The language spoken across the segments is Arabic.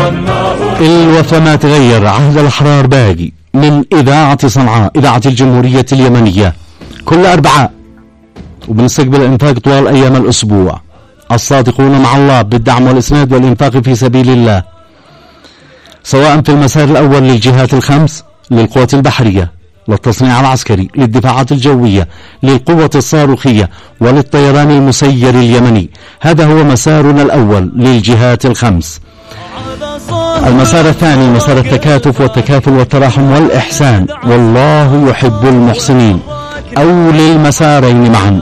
الوفا ما تغير، عهد الأحرار باقي. من إذاعة صنعاء، إذاعة الجمهورية اليمنية، كل أربعاء، وبنستقبل الإنفاق طوال أيام الأسبوع. الصادقون مع الله بالدعم والإسناد والإنفاق في سبيل الله، سواء في المسار الأول للجهات الخمس، للقوات البحرية، للتصنيع العسكري، للدفاعات الجوية، للقوة الصاروخية، وللطيران المسير اليمني. هذا هو مسارنا الأول للجهات الخمس. المسار الثاني مسار التكاتف والتكافل والتراحم والإحسان، والله يحب المحسنين، أو للمسارين معا.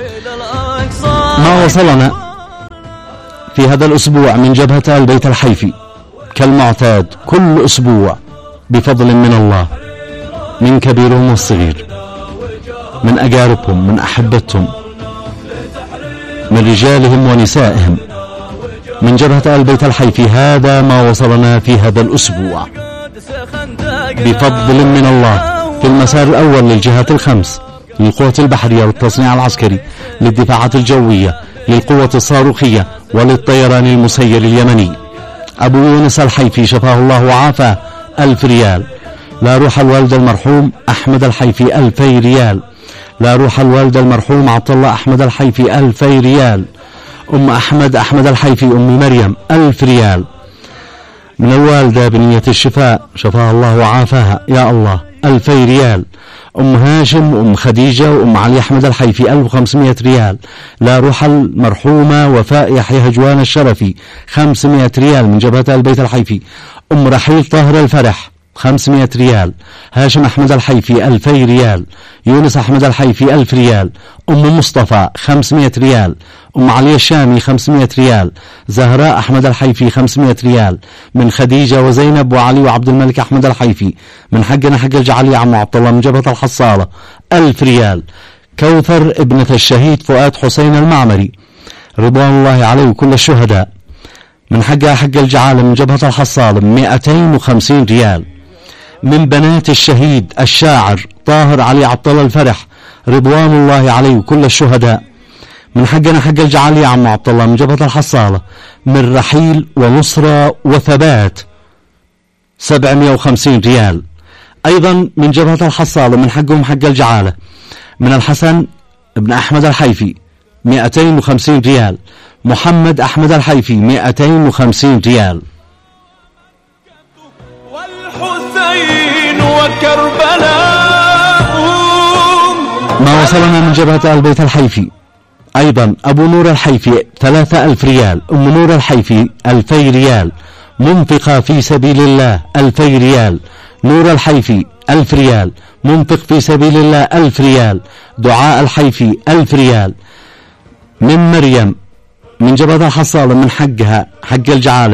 ما وصلنا في هذا الأسبوع من جبهة البيت الحيفي كالمعتاد كل أسبوع بفضل من الله، من كبيرهم والصغير، من أقاربهم، من أحبتهم، من رجالهم ونسائهم، من جبهة البيت الحيفي. هذا ما وصلنا في هذا الأسبوع بفضل من الله. في المسار الأول للجهات الخمس، للقوة البحرية، للتصنيع العسكري، للدفاعات الجوية، للقوة الصاروخية، وللطيران المسير اليمني. أبو يونس الحيفي شفاه الله وعافاه 1000 ريال. لا روح الوالد المرحوم أحمد الحيفي 2000 ريال. لا روح الوالد المرحوم عبد الله أحمد الحيفي 2000 ريال. أم أحمد الحيفي أم مريم 1000 ريال. من الوالدة بنية الشفاء شفاها الله وعافاها يا الله 2000 ريال. أم هاشم وأم خديجة وأم علي أحمد الحيفي 1500 ريال. لا روح المرحومة وفاء يحيى هجوان الشرفي 500 ريال من جبهة البيت الحيفي. أم رحيل طاهر الفرح 500 ريال. هاشم أحمد الحيفي 2000 ريال. يونس أحمد الحيفي 1000 ريال. أم مصطفى 500 ريال. أم علي الشامي 500 ريال. زهراء أحمد الحيفي 500 ريال. من خديجة وزينب وعلي وعبد الملك أحمد الحيفي. من حقنا حق الجعلي عم عبد الله من جبهة الحصالة 1000 ريال. كوثر ابنة الشهيد فؤاد حسين المعمري رضوان الله عليه وكل الشهداء، من حقها حق الجعالة من جبهة الحصالة 250 ريال. من بنات الشهيد الشاعر طاهر علي عبد الله الفرح رضوان الله عليه وكل الشهداء، من حقنا حق الجعالي عم عبد الله من جبهة الحصالة. من رحيل ونصرة وثبات 750 ريال. أيضا من جبهة الحصالة من حقهم حق الجعالة، من الحسن ابن أحمد الحيفي 250 ريال. محمد أحمد الحيفي 250 ريال. والحسين وكربلاء. ما وصلنا من جبهة البيت الحيفي أيضا أبو نور الحيفي 3000 ريال. أم نور الحيفي 2000 ريال. منفقة في سبيل الله 2000 ريال. نور الحيفي 1000 ريال. منفق في سبيل الله 1000 ريال. دعاء الحيفي 1000 ريال. من مريم من جبهة الحصالة من حقها حق الجعالة،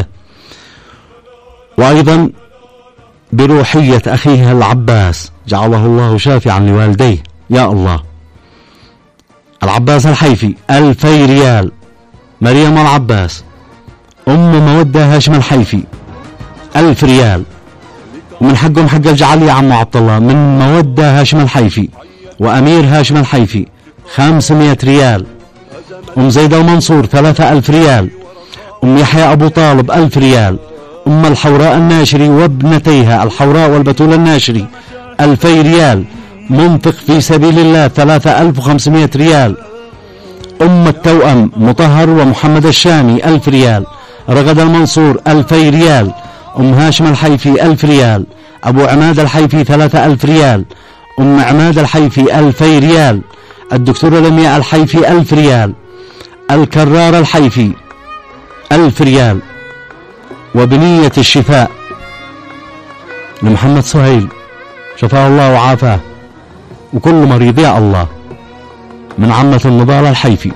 وأيضا بروحية أخيها العباس جعله الله شافعا لوالديه يا الله. العباس الحيفي 2000 ريال. مريم العباس. أم مودة هاشم الحيفي 1000 ريال. ومن حقهم حق الجعلي عم عبد الله من مودة هاشم الحيفي وأمير هاشم الحيفي 500 ريال. أم زيدة ومنصور 3000 ريال. أم يحيى أبو طالب 1000 ريال. أم الحوراء الناشري وابنتيها الحوراء والبتول الناشري 2000 ريال. منفق في سبيل الله 3500 ريال. أم التوأم مطهر ومحمد الشامي 1000 ريال. رغد المنصور 2000 ريال. أم هاشم الحيفي 1000 ريال. أبو عماد الحيفي 3000 ريال. أم عماد الحيفي 2000 ريال. الدكتورة لمياء الحيفي 1000 ريال. الكرار الحيفي 1000 ريال. وبنية الشفاء لمحمد سهيل شفاه الله وعافاه وكل مريض يا الله من عمة النضال الحيفي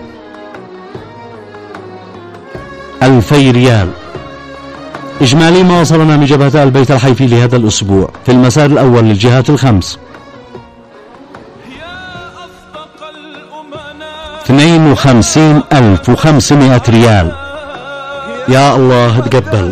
2000 ريال. إجمالي ما وصلنا من جبهة البيت الحيفي لهذا الأسبوع في المسار الأول للجهات الخمس 52,500 ريال. يا الله تقبل.